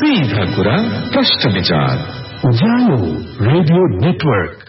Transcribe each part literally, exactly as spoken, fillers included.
सीधा कुरा प्रश्न विचार उज्यालो रेडियो नेटवर्क।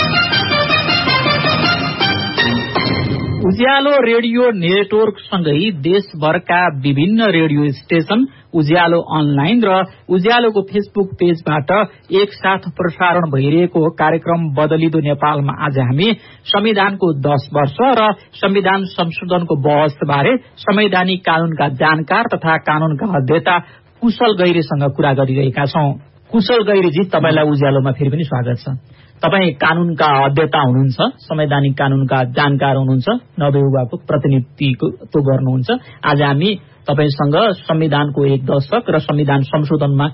उज्यालो रेडियो नेटवर्क सँगै देशभरका विभिन्न रेडियो स्टेशन, उज्यालो अनलाइन र उज्यालोको फेसबुक पेजबाट एकसाथ प्रसारण भइरहेको कार्यक्रम बदलिदो नेपालमा आज हामी संविधानको दश वर्ष र संविधान संशोधनको बहसबारे संवैधानिक कानूनका जानकार तथा कानूनका अध्येता कुशल गैरेसँग कुरा गरिरहेका छौं। कुशल गैरेजी, तपाईलाई उज्यालोमा फेरि पनि स्वागत छ। तपाई कानूनका अध्येता हुनुहुन्छ, संवैधानिक कानूनका जानकार हुनुहुन्छ, नवयुवाको प्रतिनिधित्व गर्नुहुन्छ। आज हामी तपाईसँग संविधानको एक दशक र संविधान संशोधनमा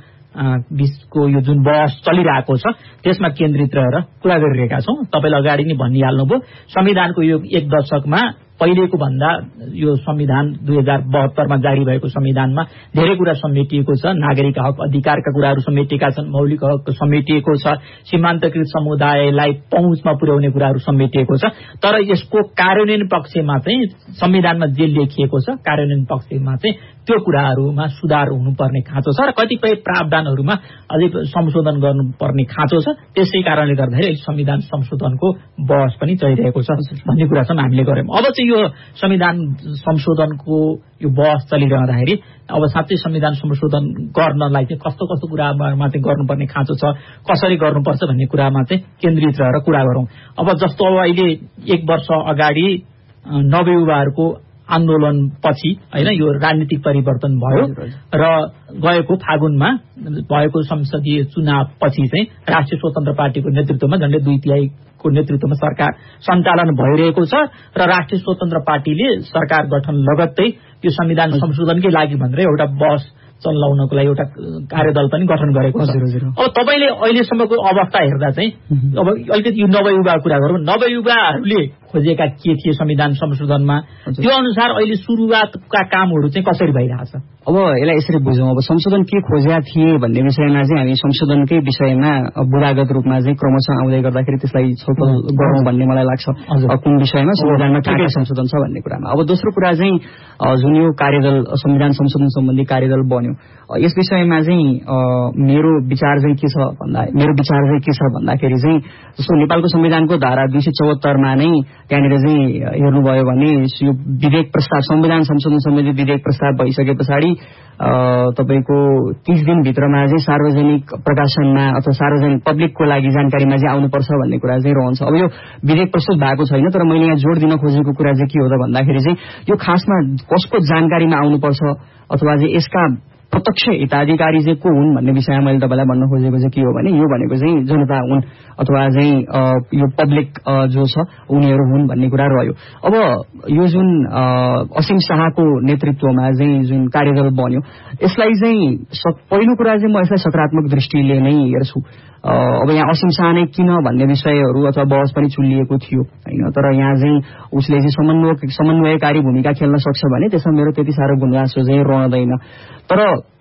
बीचको यो जुन बहस चलिरहेको छ त्यसमा केन्द्रित रहेर कुरा गरिरहेका छौं। तपाईले अगाडि नै भनिहाल्नुभयो, संविधानको यो एक दशकमा पहिलेको भन्दा यो संविधान दुई हजार बहत्तरमा जारी भएको संविधानमा धेरै कुरा समेटिएको छ। नागरिक हक अधिकारका कुराहरू समेटिएका छन्, मौलिक हक समेटिएको छ, सीमान्तकृत समुदायलाई पहुँचमा पुर्याउने कुराहरू समेटिएको छ। तर यसको कार्यान्वयन पक्षमा चाहिँ संविधानमा जे लेखिएको छ कार्यान्वयन पक्षमा चाहिँ त्यो कुराहरूमा सुधार हुनुपर्ने खाँचो छ र कतिपय प्रावधानहरूमा अझै संशोधन गर्नुपर्ने खाँचो छ। त्यसै कारणले गर्दाखेरि संविधान संशोधनको बहस पनि चलिरहेको छ भन्ने कुरासम्म हामीले गर्यौं। अब चाहिँ यो संविधान संशोधनको यो बहस चलिरहँदाखेरि अब साँच्चै संविधान संशोधन गर्नलाई चाहिँ कस्तो कस्तो कुरामा चाहिँ गर्नुपर्ने खाँचो छ, कसरी गर्नुपर्छ भन्ने कुरामा चाहिँ केन्द्रित रहेर कुरा गरौं। अब जस्तो अब अहिले एक वर्ष अगाडि नवयुवाहरूको आन्दोलन पछि हैन यो राजनीतिक परिवर्तन भयो र गएको फागुनमा भएको संसदीय चुनाव पछि चाहिँ राष्ट्रिय स्वतन्त्र पार्टीको नेतृत्वमा झण्डै दुई तिहाईको नेतृत्वमा सरकार सञ्चालन भइरहेको छ र राष्ट्रिय स्वतन्त्र पार्टीले सरकार गठन लगत्तै यो संविधान संशोधनकै लागि भनेर एउटा बहस चलाउनको लागि एउटा कार्यदल पनि गठन गरेको छ। अब तपाईले अहिलेसम्मको अवस्था हेर्दा चाहिँ अब अलिकति यो नवयुवा कुरा गरौँ। नवयुवाहरूले खोजेका के थिए संविधान संशोधनमा, त्यो अनुसार अहिले सुरुवातका कामहरू चाहिँ कसरी भइरहेछ? अब यसलाई यसरी बुझौँ, अब संशोधन के खोजेका थिए भन्ने विषयमा चाहिँ हामी संशोधनकै विषयमा बुढागत रूपमा चाहिँ क्रमशः आउँदै गर्दाखेरि त्यसलाई छलफल गरौँ भन्ने मलाई लाग्छ। कुन विषयमा संविधानमा के संशोधन छ भन्ने कुरामा। अब दोस्रो कुरा चाहिँ जुन यो कार्यदल संविधान संशोधन सम्बन्धी कार्यदल बन्यो, यस विषयमा चाहिँ मेरो विचार चाहिँ के छ भन्दा मेरो विचार चाहिँ के छ भन्दाखेरि चाहिँ जस्तो नेपालको संविधानको धारा दुई सय चौहत्तरमा नै त्यहाँनिर चाहिँ हेर्नुभयो भने यो विधेयक प्रस्ताव संविधान संशोधन सम्बन्धी विधेयक प्रस्ताव भइसके पछाडि तपाईको तीस दिनभित्रमा चाहिँ सार्वजनिक प्रकाशनमा अथवा सार्वजनिक पब्लिकको लागि जानकारीमा चाहिँ आउनुपर्छ भन्ने कुरा चाहिँ रहन्छ। अब यो विधेयक प्रस्तुत भएको छैन, तर मैले यहाँ जोड दिन खोजेको कुरा चाहिँ के हो त भन्दाखेरि चाहिँ यो खासमा कसको जानकारीमा आउनुपर्छ अथवा चाहिँ यसका प्रत्यक्ष हिताधिकारी चाहिँ को हुन् भन्ने विषयमा मैले तपाईँलाई भन्न खोजेको चाहिँ के हो भने यो भनेको चाहिँ जनता हुन् अथवा चाहिँ यो पब्लिक जो छ उनीहरू हुन् भन्ने कुरा रह्यो। अब यो जुन असीम शाहको नेतृत्वमा चाहिँ जुन कार्यदल बन्यो यसलाई चाहिँ पहिलो कुरा चाहिँ म यसलाई सकारात्मक दृष्टिले नै हेर्छु। अब यहाँ असीम शाह नै किन भन्ने विषयहरू अथवा बहस पनि चुलिएको थियो हैन, तर यहाँ चाहिँ उसले चाहिँ समन्वय समन्वयकारी भूमिका खेल्न सक्छ भने त्यसमा मेरो त्यति साह्रो गुनासो चाहिँ रहँदैन। तर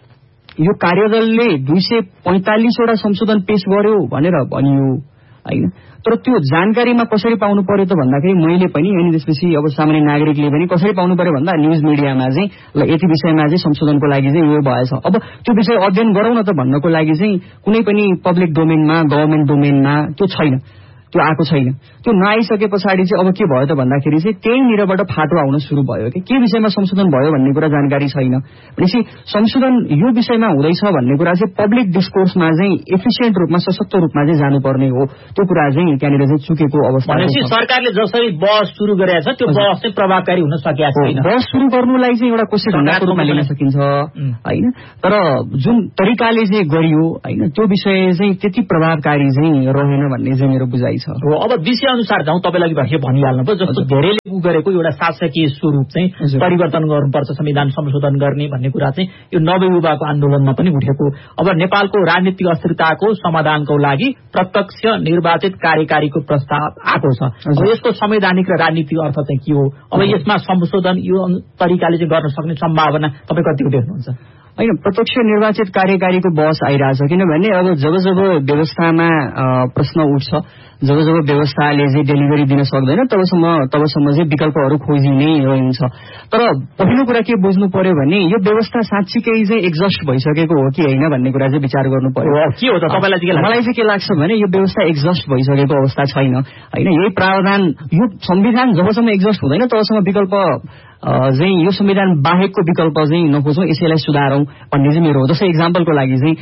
यो कार्यदलले दुई सय पैंतालिसवटा संशोधन पेश गर्यो भनेर भनियो हैन, तर त्यो जानकारीमा कसरी पाउनु पर्यो त भन्दाखेरि मैले पनि अनि त्यसपछि अब सामान्य नागरिकले पनि कसरी पाउनु पर्यो भन्दा न्यूज मिडियामा चाहिँ ल यति विषयमा चाहिँ संशोधनको लागि चाहिँ यो भएछ। अब त्यो विषय अध्ययन गरौँ न त भन्नको लागि चाहिँ कुनै पनि पब्लिक डोमेनमा गभर्नमेन्ट डोमेनमा त्यो छैन, त्यो आएको छैन। त्यो नआइसके पछाडि चाहिँ अब के भयो त भन्दाखेरि चाहिँ त्यहीँनिरबाट फाटो आउन सुरु भयो कि के विषयमा संशोधन भयो भन्ने कुरा जानकारी छैन। भनेपछि संशोधन यो विषयमा हुँदैछ भन्ने कुरा चाहिँ पब्लिक डिस्कोर्समा चाहिँ एफिसिएन्ट रूपमा सशक्त रूपमा चाहिँ जानुपर्ने हो। त्यो कुरा चाहिँ त्यहाँनिर चाहिँ चुकेको अवस्था भनेपछि सरकारले जसरी बहस सुरु गरेको छ त्यो बहस चाहिँ प्रभावकारी हुन सकेको छैन। बहस सुरु गर्नुलाई चाहिँ एउटा कोसिस ढङ्गको रूपमा लिन सकिन्छ हैन, तर जुन तरिकाले चाहिँ गरियो हैन त्यो विषय चाहिँ त्यति प्रभावकारी चाहिँ रहेन भन्ने चाहिँ मेरो बुझाइ छ। अब विषय अनुसार जाउँ, तपाईलाई भए भनिहाल्नु भयो जस्तो धेरैले उ गरेको एउटा शासकीय स्वरूप चाहिँ परिवर्तन गर्नुपर्छ, संविधान संशोधन गर्ने भन्ने कुरा चाहिँ यो नवयुवाको आन्दोलनमा पनि उठेको। अब नेपालको राजनीतिक अस्थिरताको समाधानको लागि प्रत्यक्ष निर्वाचित कार्यकारीको प्रस्ताव आएको छ। अब यसको संवैधानिक र राजनीतिक अर्थ चाहिँ के हो? अब यसमा संशोधन यो तरिकाले चाहिँ गर्न सक्ने सम्भावना तपाईँ कतिको देख्नुहुन्छ? होइन प्रत्यक्ष निर्वाचित कार्यकारीको बहस आइरहेछ किनभने अब जब जब व्यवस्थामा प्रश्न उठ्छ जब जब व्यवस्थाले चाहिँ डेलिभरी दिन सक्दैन तबसम्म तबसम्म चाहिँ विकल्पहरू खोजी नै रहन्छ तर पहिलो कुरा के बुझ्नु पर्यो भने यो व्यवस्था साँच्चीकै चाहिँ एक्जस्ट भइसकेको हो कि होइन भन्ने कुरा चाहिँ विचार गर्नु पर्यो के हो त तपाईँलाई चाहिँ मलाई चाहिँ के लाग्छ भने यो व्यवस्था एक्जस्ट भइसकेको अवस्था छैन होइन यही प्रावधान यो संविधान जबसम्म एक्जस्ट हुँदैन तबसम्म विकल्प चाहिँ यो संविधान बाहेकको विकल्प चाहिँ नखोजौँ यसैलाई सुधारौँ भन्ने चाहिँ मेरो हो जस्तै इक्जाम्पलको लागि चाहिँ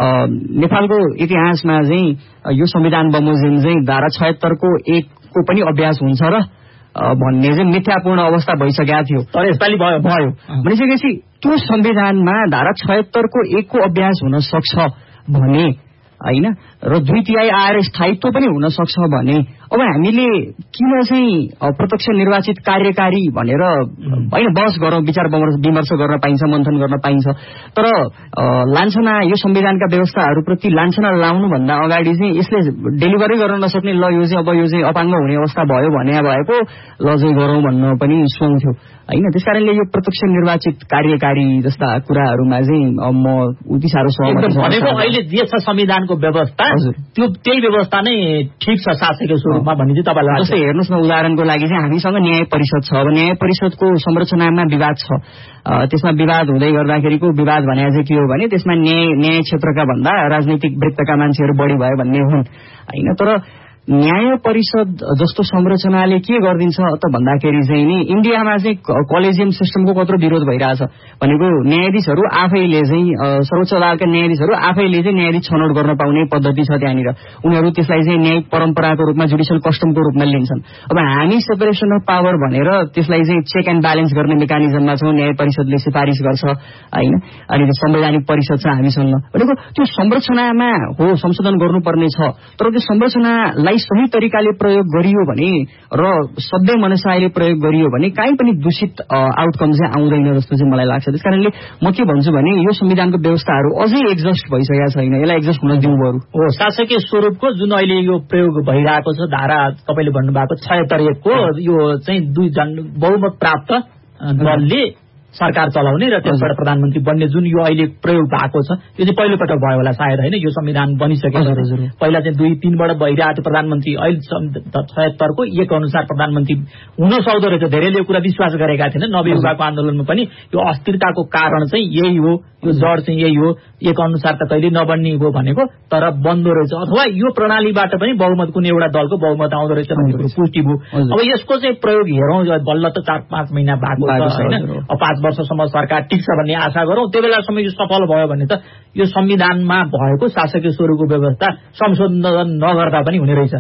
नेपालको इतिहासमा चाहिँ यो संविधान बमोजिम चाहिँ धारा छयत्तरको एकको पनि अभ्यास हुन्छ र भन्ने चाहिँ मिथ्यापूर्ण अवस्था भइसकेको थियो तर यसपालि भयो भयो भनिसकेपछि त्यो संविधानमा धारा छयत्तरको एकको अभ्यास हुन सक्छ भने होइन र दुई तिहाई आएर स्थायित्व पनि हुन सक्छ भने अब हामीले किन चाहिँ प्रत्यक्ष निर्वाचित कार्यकारी भनेर होइन बहस गरौँ विचार विमर्श गर्न पाइन्छ मन्थन गर्न पाइन्छ तर लान्छना यो संविधानका व्यवस्थाहरूप्रति लान्छना लाउनुभन्दा अगाडि चाहिँ यसले डेलिभरै गर्न नसक्ने ल यो चाहिँ अब यो चाहिँ अपाङ्ग हुने अवस्था भयो भने भएको ल चाहिँ गरौँ भन्न पनि सुन्थ्यो होइन त्यसकारणले यो प्रत्यक्ष निर्वाचित कार्यकारी जस्ता कुराहरूमा चाहिँ म उति साह्रो सहमत भनेको अहिले जे छ संविधानको व्यवस्था त्यो त्यही व्यवस्था नै ठिक छ शासकीय स्वरूपमा भन्ने चाहिँ तपाईँलाई जस्तै हेर्नुहोस् न उदाहरणको लागि चाहिँ हामीसँग न्याय परिषद छ अब न्याय परिषदको संरचनामा विवाद छ त्यसमा विवाद हुँदै गर्दाखेरिको विवाद भने चाहिँ के हो भने त्यसमा न्याय न्याय क्षेत्रका भन्दा राजनैतिक वृत्तका मान्छेहरू बढी भयो भन्ने हुन् होइन तर न्याय परिषद जस्तो संरचनाले के गरिदिन्छ त भन्दाखेरि चाहिँ नि इन्डियामा चाहिँ कलेजियम सिस्टमको कत्रो विरोध भइरहेछ भनेको न्यायाधीशहरू आफैले चाहिँ सर्वोच्च अदालतका न्यायाधीशहरू आफैले चाहिँ न्यायाधीश छनौट गर्न पाउने पद्धति छ त्यहाँनिर उनीहरू त्यसलाई चाहिँ न्यायिक परम्पराको रूपमा जुडिसियल कस्टमको रूपमा लिन्छन् अब हामी सेपरेसन अफ पावर भनेर त्यसलाई चाहिँ चेक एन्ड ब्यालेन्स गर्ने मेकानिजममा छौँ न्याय परिषदले सिफारिस गर्छ होइन अनि संवैधानिक परिषद छ हामीसँग भनेको त्यो संरचनामा हो संशोधन गर्नुपर्ने छ तर त्यो संरचनालाई सही तरिकाले प्रयोग गरियो भने र सबै मनसायले प्रयोग गरियो भने कहीँ पनि दूषित आउटकम चाहिँ आउँदैन जस्तो चाहिँ मलाई लाग्छ त्यसकारणले म के भन्छु भने यो संविधानको व्यवस्थाहरू अझै एक्जस्ट भइसकेका छैन यसलाई एक्जस्ट हुन दिउँ बरु हो शासकीय स्वरूपको जुन अहिले यो प्रयोग भइरहेको छ धारा तपाईँले भन्नुभएको छयत्तर एकको यो चाहिँ दुई जन बहुमत प्राप्त दलले सरकार चलाउने र त्यसबाट प्रधानमन्त्री बन्ने जुन यो अहिले प्रयोग भएको छ यो चाहिँ पहिलो पटक भयो होला सायद होइन यो संविधान बनिसकेको पहिला चाहिँ दुई तीनबाट भइरहेको थियो प्रधानमन्त्री अहिले छयत्तरको एक अनुसार प्रधानमन्त्री हुन सक्दो रहेछ धेरैले यो कुरा विश्वास गरेका थिएन नवयुगको आन्दोलनमा पनि यो अस्थिरताको कारण चाहिँ यही हो यो जड चाहिँ यही हो एक अनुसार त कहिले नबन्ने हो भनेको तर बन्दो रहेछ अथवा यो प्रणालीबाट पनि बहुमत कुनै एउटा दलको बहुमत आउँदो रहेछ भन्ने कुरो पुष्टि भयो अब यसको चाहिँ प्रयोग हेरौँ बल्ल त चार पाँच महिना भएको छ होइन पाँच वर्षसम्म सरकार टिक्छ भन्ने आशा गरौँ त्यो बेलासम्म यो सफल भयो भने त यो संविधानमा भएको शासकीय स्वरूपको व्यवस्था संशोधन नगर्दा पनि हुने रहेछ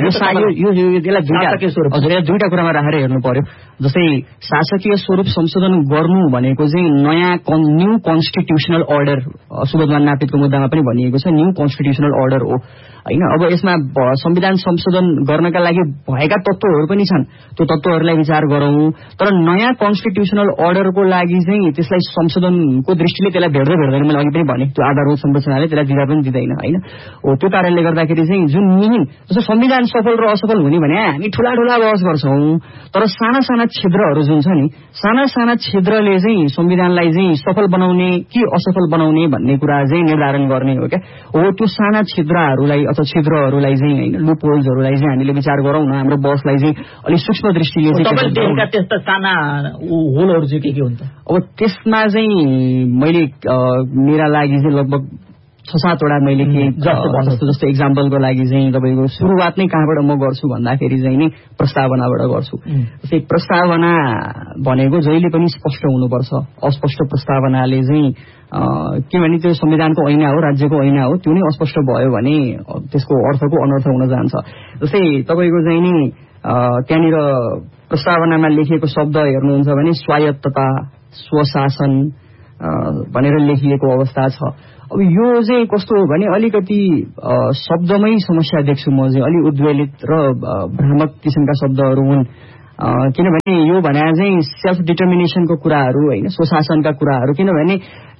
दुईटा कुरामा राखेर हेर्नु पर्यो जस्तै शासकीय स्वरूप संशोधन गर्नु भनेको चाहिँ नयाँ न्यू कन्स्टिट्युसनल अर्डर सुबोधमान नापितको मुद्दामा पनि भनिएको छ न्यू कन्स्टिट्युसनल अर्डर हो होइन अब यसमा संविधान संशोधन गर्नका लागि भएका तत्त्वहरू पनि छन् त्यो तत्त्वहरूलाई विचार गरौँ तर नयाँ कन्स्टिट्युसनल अर्डरको लागि चाहिँ त्यसलाई संशोधनको दृष्टिले त्यसलाई भेट्दै भेट्दैन मैले अघि पनि भने त्यो आधारभूत संरचनाले त्यसलाई दिँदा पनि दिँदैन होइन हो त्यो कारणले गर्दाखेरि चाहिँ जुन मिहिन जस्तो संविधान सफल र असफल हुने भने हामी ठुला ठुला बहस गर्छौँ तर साना साना छिद्रहरू जुन छ नि साना साना छिद्रले चाहिँ संविधानलाई चाहिँ सफल बनाउने कि असफल बनाउने भन्ने कुरा चाहिँ निर्धारण गर्ने हो क्या हो त्यो साना छिद्रहरूलाई अथवा छिद्रहरूलाई चाहिँ होइन लुप होल्सहरूलाई चाहिँ हामीले विचार गरौँ न हाम्रो बसलाई चाहिँ अलिक सूक्ष्म दृष्टिले चाहिँ त्यस्ता साना होलहरू चाहिँ के के हुन्छ अब त्यसमा चाहिँ मैले मेरा लागि चाहिँ लगभग छ सातवटा मैले के जस्तो जस्तो इक्जाम्पलको लागि चाहिँ तपाईँको सुरुवात नै कहाँबाट म गर्छु भन्दाखेरि चाहिँ नि प्रस्तावनाबाट गर्छु जस्तै प्रस्तावना भनेको जहिले पनि स्पष्ट हुनुपर्छ अस्पष्ट प्रस्तावनाले चाहिँ के भने त्यो संविधानको ऐना हो राज्यको ऐना हो त्यो नै अस्पष्ट भयो भने त्यसको अर्थको अनर्थ हुन जान्छ जस्तै तपाईँको चाहिँ नि त्यहाँनिर प्रस्तावनामा लेखिएको शब्द हेर्नुहुन्छ भने स्वायत्तता स्वशासन भनेर लेखिएको अवस्था छ अब यो चाहिँ कस्तो हो भने अलिकति शब्दमै समस्या देख्छु म चाहिँ अलि उद्वेलित र भ्रामक किसिमका शब्दहरू हुन् किनभने यो भने चाहिँ सेल्फ डिटर्मिनेसनको कुराहरू होइन स्वशासनका कुराहरू किनभने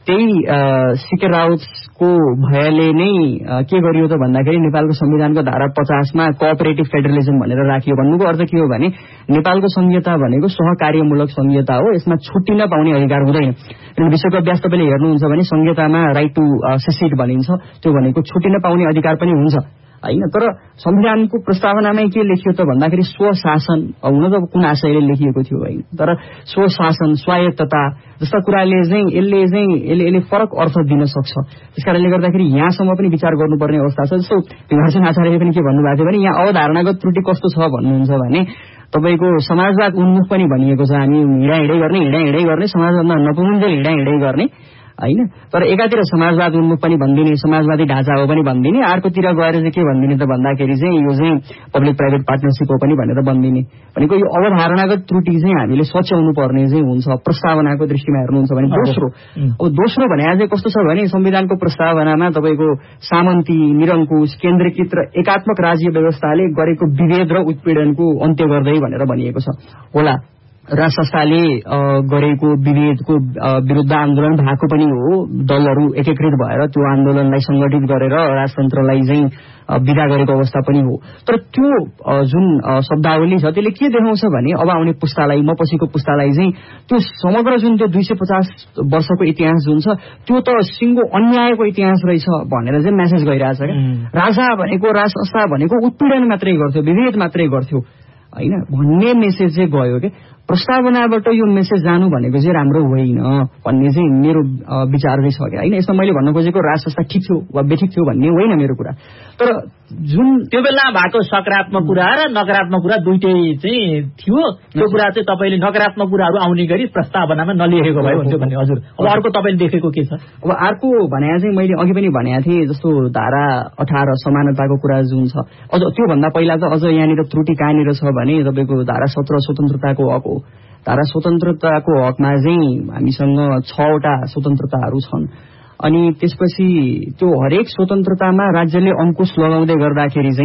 त्यही सिके राउतको भयले नै के गरियो त भन्दाखेरि नेपालको संविधानको धारा पचासमा कोअपरेटिभ फेडरलिजम भनेर राखियो। भन्नुको अर्थ के हो भने नेपालको संहिता भनेको सहकार्यमूलक संहिता हो, यसमा छुट्टिन पाउने अधिकार हुँदैन। विश्वको अभ्यास तपाईँले हेर्नुहुन्छ भने संहितामा राइट टु सेसिड भनिन्छ, त्यो भनेको छुट्टिन पाउने अधिकार पनि हुन्छ होइन। तर संविधानको प्रस्तावनामै के लेखियो त भन्दाखेरि स्वशासन, हुन त कुन आशयले लेखिएको थियो होइन, तर स्वशासन स्वायत्तता जस्ता कुराले चाहिँ यसले चाहिँ यसले यसले फरक अर्थ दिन सक्छ। त्यसकारणले गर्दाखेरि यहाँसम्म पनि विचार गर्नुपर्ने अवस्था छ। जस्तो विमर्शन आचार्यले पनि के भन्नुभएको थियो भने यहाँ अवधारणागत त्रुटि कस्तो छ भन्नुहुन्छ भने तपाईँको समाजवाद उन्मुख पनि भनिएको छ, हामी हिँडा हिँडै गर्ने हिँडा हिँडै गर्ने समाजवादमा नपुगुन्जेल हिँडा हिँडै गर्ने होइन। तर एकातिर समाजवाद उन्मुख पनि भनिदिने, समाजवादी ढाँचा हो पनि भनिदिने, अर्कोतिर गएर चाहिँ के भनिदिने त भन्दाखेरि चाहिँ यो चाहिँ पब्लिक प्राइभेट पार्टनरसिप हो पनि भनेर भनिदिने। भनेको यो अवधारणागत त्रुटि चाहिँ हामीले सच्याउनु पर्ने चाहिँ हुन्छ प्रस्तावनाको दृष्टिमा हेर्नुहुन्छ भने। दोस्रो अब दोस्रो भने चाहिँ कस्तो छ भने संविधानको प्रस्तावनामा तपाईँको सामन्ती निरङ्कुश केन्द्रीकृत र एकात्मक राज्य व्यवस्थाले गरेको विभेद र उत्पीडनको अन्त्य गर्दै भनेर भनिएको छ। होला राज संस्थाले गरेको विभेदको विरुद्ध आन्दोलन भएको पनि हो, दलहरू एकीकृत भएर त्यो आन्दोलनलाई संगठित गरेर राजतन्त्रलाई चाहिँ विदा गरेको अवस्था पनि हो। तर त्यो जुन शब्दावली छ त्यसले के देखाउँछ भने अब आउने पुस्तालाई, म पछिको पुस्तालाई चाहिँ त्यो समग्र जुन त्यो दुई सय पचास वर्षको इतिहास जुन छ त्यो त सिङ्गो अन्यायको इतिहास रहेछ भनेर चाहिँ मेसेज गइरहेछ क्या। राजा भनेको राज संस्था भनेको उत्पीडन मात्रै गर्थ्यो, विभेद मात्रै गर्थ्यो होइन भन्ने मेसेज चाहिँ गयो क्या। प्रस्तावनाबाट यो मेसेज जानु भनेको चाहिँ राम्रो होइन भन्ने चाहिँ मेरो विचार चाहिँ छ क्या होइन। यसमा मैले भन्न खोजेको राज संस्था ठिक थियो वा बेठिक थियो भन्ने होइन मेरो कुरा, तर जुन त्यो बेला भएको सकारात्मक कुरा र नकारात्मक कुरा दुइटै चाहिँ थियो। त्यो कुरा चाहिँ तपाईँले नकारात्मक कुराहरू आउने गरी प्रस्तावनामा नलेखेको भए हुन्थ्यो भन्ने। हजुर अब अर्को तपाईँले देखेको के छ? अब अर्को भने चाहिँ मैले अघि पनि भनेको थिएँ जस्तो धारा अठार समानताको कुरा जुन छ, अझ त्योभन्दा पहिला त अझ यहाँनिर त्रुटि कहाँनिर छ भने तपाईँको धारा सत्र स्वतन्त्रताको हक हो। धारा स्वतन्त्रताको हकमा चाहिँ हामीसँग छवटा स्वतन्त्रताहरू छन् अनि त्यसपछि त्यो हरेक स्वतन्त्रतामा राज्यले अंकुश लगाउँदै गर्दाखेरि चाहिँ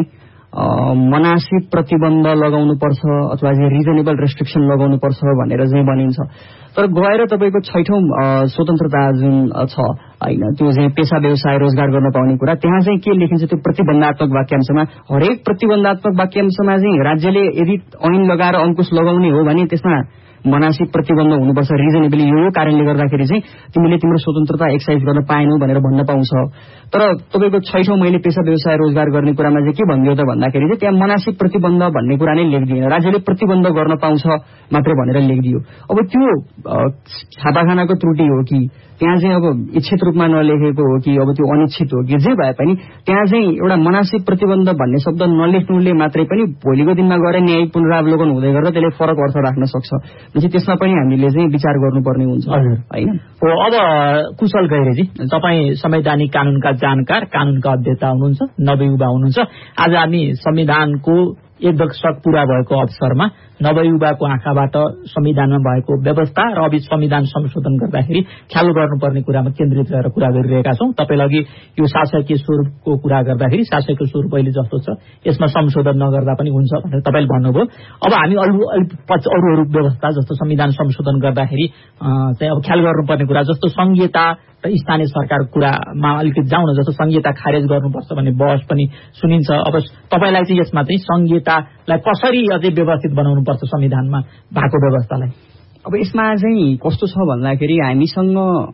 मनासिब प्रतिबन्ध लगाउनुपर्छ अथवा चाहिँ रिजनेबल रेस्ट्रिक्सन लगाउनुपर्छ भनेर चाहिँ भनिन्छ। तर गएर तपाईँको छैठौं स्वतन्त्रता जुन छ होइन त्यो चाहिँ पेसा व्यवसाय रोजगार गर्न पाउने कुरा, त्यहाँ चाहिँ के लेखिन्छ त्यो प्रतिबन्धात्मक वाक्यांशमा, हरेक प्रतिबन्धात्मक वाक्यांशमा चाहिँ राज्यले यदि ऐन लगाएर अंकुश लगाउने हो भने त्यसमा मनासिब प्रतिबन्ध हुनुपर्छ रिजनेबली। यो कारणले गर्दाखेरि चाहिँ तिमीले तिम्रो स्वतन्त्रता एक्सर्साइज गर्न पाएनौ भनेर भन्न पाउँछ। तर तपाईँको छैठौं मैले पेसा व्यवसाय रोजगार गर्ने कुरामा चाहिँ के भनिदियो त भन्दाखेरि चाहिँ त्यहाँ मनासिब प्रतिबन्ध भन्ने कुरा नै लेखिदिएन, राज्यले प्रतिबन्ध गर्न पाउँछ मात्रै भनेर लेखिदियो। अब त्यो छापाखानाको त्रुटि हो कि त्यहाँ चाहिँ अब इच्छित रूपमा नलेखेको हो कि अब त्यो अनिच्छित हो कि जे भए पनि त्यहाँ चाहिँ एउटा मनासिब प्रतिबन्ध भन्ने शब्द नलेख्नुले मात्रै पनि भोलिको दिनमा गएर न्यायिक पुनरावलोकन हुँदै गर्दा त्यसले फरक अर्थ राख्न सक्छ। त्यसपछि त्यसमा पनि हामीले चाहिँ विचार गर्नुपर्ने हुन्छ होइन। अब कुशल गैरेजी, तपाईँ संवैधानिक कानूनका जानकार, कानूनका अध्येता हुनुहुन्छ, नवयुवा हुनुहुन्छ। आज हामी संविधानको एक दशक पूरा भएको अवसरमा नवयुवाको आँखाबाट संविधानमा भएको व्यवस्था र अब संविधान संशोधन गर्दाखेरि ख्याल गर्नुपर्ने कुरामा केन्द्रित रहेर कुरा गरिरहेका छौं। तपाईले अघि यो शासकीय स्वरूपको कुरा गर्दाखेरि शासकीय स्वरूप अहिले जस्तो छ यसमा संशोधन नगर्दा पनि हुन्छ भनेर तपाईले भन्नुभयो। अब हामी अरु अरु अरु व्यवस्था जस्तो संविधान संशोधन गर्दाखेरि चाहिँ अब ख्याल गर्नुपर्ने कुरा जस्तो संहिता र स्थानीय सरकारको कुरामा अलिकति जाउँ न। जस्तो संहिता खारेज गर्नुपर्छ भन्ने बहस पनि सुनिन्छ। अब तपाईलाई चाहिँ यसमा चाहिँ संहितालाई कसरी अझै व्यवस्थित बनाउनु पर्छ संविधानमा भएको व्यवस्थालाई? अब यसमा चाहिँ कस्तो छ भन्दाखेरि हामीसँग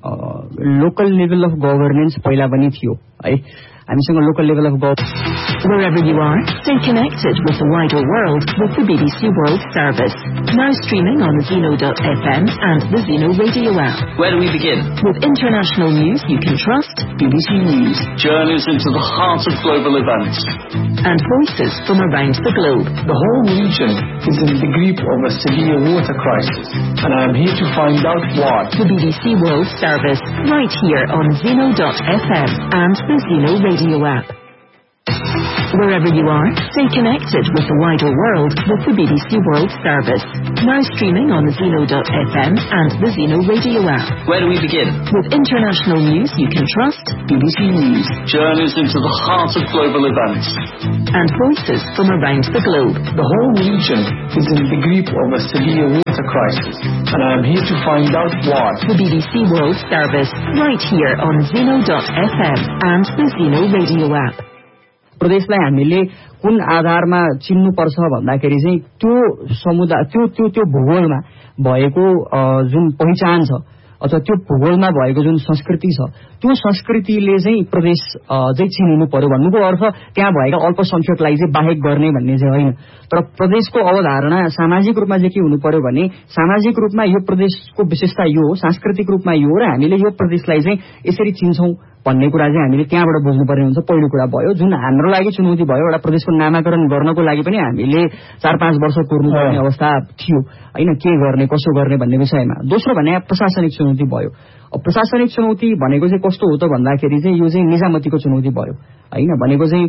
लोकल लेभल अफ गभर्नेन्स पहिला पनि थियो है। हामीसँग local level of governance Wherever you are, stay connected with the wider world with the B B C World Service. Now streaming on Zeno dot f m and the Zeno Radio app. Where do we begin? With international news you can trust, B B C News. Journeys into the heart of global events. And voices from around the globe. The whole region is in the grip of a severe water crisis, and I am here to find out why. The B B C World Service, right here on Zeno dot f m and the Zeno Radio app. Wherever you are, stay connected with the wider world with the B B C World Service. Now streaming on Zeno dot F M and the Zeno radio app. Where do we begin? With international news you can trust, B B C News. Journeys into the heart of global events. And voices from around the globe. The whole region is in the grip of a severe water crisis, and I am here to find out why. The B B C World Service, right here on Zeno dot F M and the Zeno radio app. प्रदेशलाई हामीले कुन आधारमा चिन्नुपर्छ भन्दाखेरि चाहिँ त्यो समुदाय त्यो त्यो त्यो भूगोलमा भएको जुन पहिचान छ अथवा त्यो भूगोलमा भएको जुन संस्कृति छ त्यो संस्कृतिले चाहिँ प्रदेश चाहिँ चिनिनु पर्यो भन्नुको अर्थ त्यहाँ भएका अल्पसंख्यकलाई चाहिँ बाहेक गर्ने भन्ने चाहिँ होइन। तर प्रदेशको अवधारणा सामाजिक रूपमा चाहिँ के हुनु पर्यो भने सामाजिक रूपमा यो प्रदेशको विशेषता यो हो, सांस्कृतिक रूपमा यो हो र हामीले यो प्रदेशलाई चाहिँ यसरी चिन्छौं भन्ने कुरा चाहिँ हामीले त्यहाँबाट बुझ्नुपर्ने हुन्छ। पहिलो कुरा भयो जुन हाम्रो लागि चुनौती भयो, एउटा प्रदेशको नामाकरण गर्नको लागि पनि हामीले चार पाँच वर्ष कुर्नुपर्ने अवस्था थियो हैन, के गर्ने कसो गर्ने भन्ने विषयमा। दोस्रो भने प्रशासनिक चुनौती भयो। प्रशासनिक चुनौती भनेको चाहिँ कस्तो हो त भन्दाखेरि चाहिँ यो चाहिँ निजामतीको चुनौती भयो हैन, भनेको चाहिँ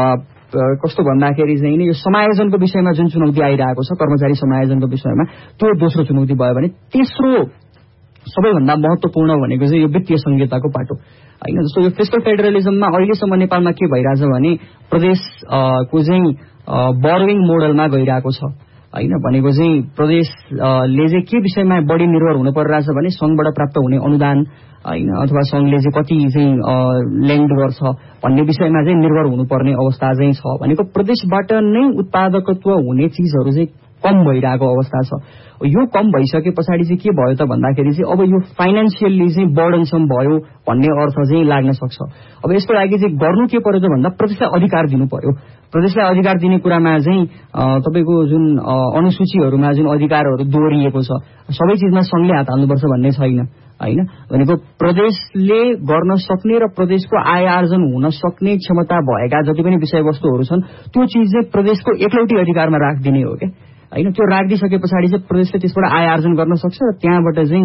कस्तो भन्दाखेरि चाहिँ यो समायोजनको विषयमा जुन चुनौती आइरहेको छ कर्मचारी समायोजनको विषयमा त्यो दोस्रो चुनौती भयो भने तेस्रो सबैभन्दा महत्त्वपूर्ण भनेको चाहिँ यो वित्तीय संहिताको पाटो हैन। जस्तो यो फिस्कल फेडरलिजममा अहिलेसम्म नेपालमा के भइरहेछ भने प्रदेशको चाहिँ बोरोइङ मोडलमा गइरहेको छ हैन, भनेको चाहिँ प्रदेशले चाहिँ के विषयमा बढी निर्भर हुनु परिरहेछ भने संघबाट प्राप्त हुने अनुदान हैन अथवा संघले चाहिँ कति चाहिँ लेन्ड गर्छ भन्ने विषयमा चाहिँ निर्भर हुनुपर्ने अवस्था चाहिँ छ। भनेको प्रदेशबाट नै उत्पादकत्व हुने चीजहरू चाहिँ कम भइरहेको अवस्था छ। यो कम भइसके पछाडि चाहिँ के भयो त भन्दाखेरि चाहिँ अब यो फाइनान्शियली चाहिँ बर्डनसम भयो भन्ने अर्थ चाहिँ लाग्न सक्छ। अब यसको लागि चाहिँ गर्नु के पर्यो त भन्दा प्रदेशलाई अधिकार दिनु पर्यो। प्रदेशलाई अधिकार दिने कुरामा चाहिँ तपाईको जुन अनुसूचीहरूमा जुन अधिकारहरू दोहोरिएको छ सबै चीजमा संघले हात हाल्नुपर्छ भन्ने छैन हैन, भनेको प्रदेशले गर्न सक्ने र प्रदेशको आय आर्जन हुन सक्ने क्षमता भएका जति पनि विषयवस्तुहरू छन् त्यो चीज चाहिँ प्रदेशको एकलौटी अधिकारमा राखिदिने हो के हैन। त्यो राखिदिसके पछाडि चाहिँ प्रदेशले त्यसबाट आय आर्जन गर्न सक्छ र त्यहाँबाट चाहिँ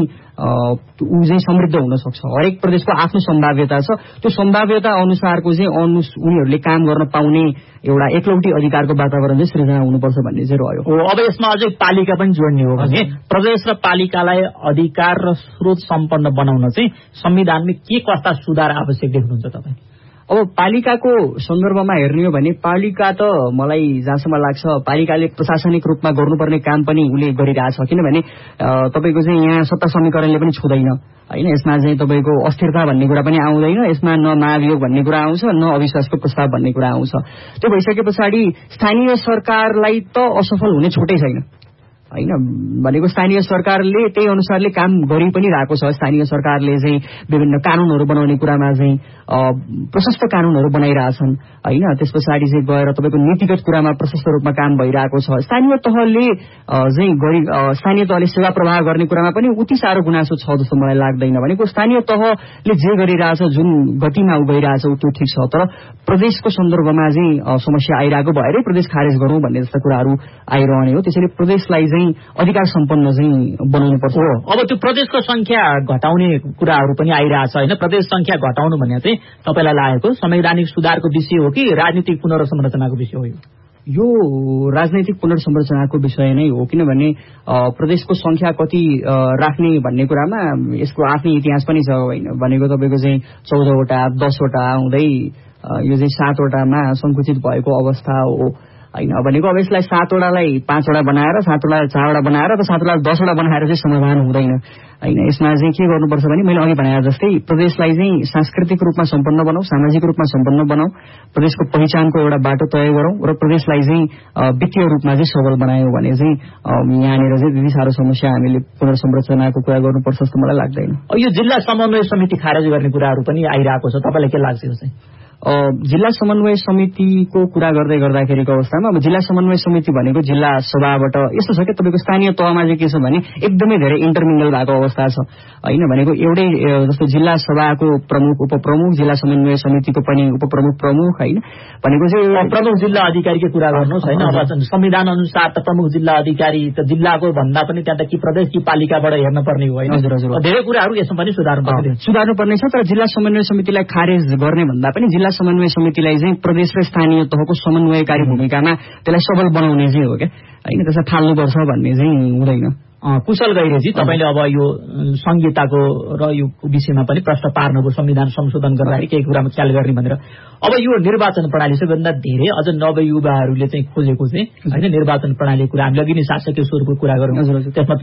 ऊ चाहिँ समृद्ध हुन सक्छ। हरेक प्रदेशको आफ्नो सम्भाव्यता छ, त्यो सम्भाव्यता अनुसारको चाहिँ उनीहरूले काम गर्न पाउने एउटा एकलौटी अधिकारको वातावरण चाहिँ सृजना हुनुपर्छ भन्ने चाहिँ रह्यो। अब यसमा अझै पालिका पनि जोड्ने हो भने प्रदेश र पालिकालाई अधिकार र स्रोत सम्पन्न बनाउन चाहिँ संविधानमा के कस्ता सुधार आवश्यक देख्नुहुन्छ तपाईँ? अब पालिकाको सन्दर्भमा हेर्ने हो भने पालिका त मलाई जहाँसम्म लाग्छ पालिकाले प्रशासनिक रूपमा गर्नुपर्ने काम पनि उसले गरिरहेछ, किनभने तपाईँको चाहिँ यहाँ सत्ता समीकरणले पनि छुँदैन हैन। यसमा चाहिँ तपाईँको अस्थिरता भन्ने कुरा पनि आउँदैन, यसमा न महाभियोग भन्ने कुरा आउँछ न अविश्वासको प्रस्ताव भन्ने कुरा आउँछ। त्यो भइसके पछाडि स्थानीय सरकारलाई त असफल हुने छुटै छैन हैन, भनेको स्थानीय सरकारले त्यही अनुसारले काम गरि पनि रहेको छ। स्थानीय सरकारले चाहिँ विभिन्न कानूनहरू बनाउने कुरामा चाहिँ प्रशस्त कानूनहरू बनाइरहेछन् हैन, त्यस पछाडि चाहिँ गएर तपाईँको नीतिगत कुरामा प्रशस्त रूपमा काम भइरहेको छ। स्थानीय तहले चाहिँ गरी स्थानीय तहले सेवा प्रवाह गर्ने कुरामा पनि उति साह्रो गुनासो छ जस्तो मलाई लाग्दैन। भनेको स्थानीय तहले जे गरिरहेछ जुन गतिमा उ गइरहेछ त्यो ठिक छ, तर प्रदेशको सन्दर्भमा चाहिँ समस्या आइरहेको भएरै प्रदेश खारेज गरौँ भन्ने जस्ता कुराहरू आइरहने हो। त्यसैले प्रदेशलाई चाहिँ अधिकार सम्पन्न चाहिँ बनाउनु पर्छ। अब त्यो प्रदेशको संख्या घटाउने कुराहरू पनि आइरहेछ हैन, प्रदेश संख्या घटाउनु भने चाहिँ तपाईलाई लागेको संवैधानिक सुधारको विषय हो कि राजनीतिक पुनर्संरचनाको विषय हो? यो राजनैतिक पुनर्संरचनाको विषय नै हो, किनभने प्रदेशको संख्या कति राख्ने भन्ने कुरामा यसको आफ्नै इतिहास पनि छ हैन। भनेको तपाईँको चाहिँ चौधवटा दसवटा हुँदै यो चाहिँ सातवटामा संकुचित भएको अवस्था हो हैन। भनेको अब यसलाई सातवटालाई पाँचवटा बनाएर सातवटा चारवटा बनाएर र सातवटा दसवटा बनाएर चाहिँ समाधान हुँदैन हैन। यसमा चाहिँ के गर्नुपर्छ भने मैले अघि भने जस्तै प्रदेशलाई चाहिँ सांस्कृतिक रूपमा सम्पन्न बनाऊ, सामाजिक रूपमा सम्पन्न बनाऊ, प्रदेशको पहिचानको एउटा बाटो तय गरौँ र प्रदेशलाई चाहिँ वित्तीय रूपमा चाहिँ सबल बनायौँ भने चाहिँ यहाँनिर चाहिँ त्यति साह्रो समस्या हामीले पुनर्संरचनाको कुरा गर्नुपर्छ जस्तो मलाई लाग्दैन। यो जिल्ला समन्वय समिति खारेज गर्ने कुराहरू पनि आइरहेको छ, तपाईँलाई के लाग्छ यो चाहिँ? जिल्ला समन्वय समितिको कुरा गर्दै गर्दाखेरिको अवस्थामा अब जिल्ला समन्वय समिति भनेको जिल्ला सभाबाट यस्तो छ कि तपाईँको स्थानीय तहमा चाहिँ के छ भने एकदमै धेरै इन्टरमिंगल भएको अवस्था छ हैन। भनेको एउटै जस्तो जिल्ला सभाको प्रमुख उपप्रमुख, जिल्ला समन्वय समितिको पनि उपप्रमुख प्रमुख हैन। भनेको चाहिँ प्रमुख जिल्ला अधिकारीको कुरा गर्नुहोस् हैन, अब संविधान अनुसार त प्रमुख जिल्ला अधिकारी त जिल्लाको भन्दा पनि त्यहाँ त कि प्रदेश कि पालिकाबाट हेर्न पर्ने हो हैन। धेरै कुराहरू यसमा पनि सुधार्नु पर्ने सुधार्नु पर्ने छ, तर जिल्ला समन्वय समितिलाई खारेज गर्ने भन्दा पनि जिल्ला जिल्ला समन्वय समितिलाई चाहिँ प्रदेश र स्थानीय तहको समन्वयकारी भूमिकामा त्यसलाई सबल बनाउने चाहिँ हो क्या होइन, त्यसलाई फाल्नुपर्छ भन्ने चाहिँ हुँदैन। कुशल गैरेजी, तपाईँले अब यो संहिताको र यो विषयमा पनि प्रश्न पार्नुभयो, संविधान संशोधन गर्दाखेरि केही कुरामा ख्याल गर्ने भनेर। अब यो निर्वाचन प्रणाली सबैभन्दा धेरै अझ नवयुवाहरूले चाहिँ खोजेको चाहिँ होइन निर्वाचन प्रणालीको कुरा, हामीले अघि नै शासकीय स्वरूपको कुरा गरौँ, त्यसमा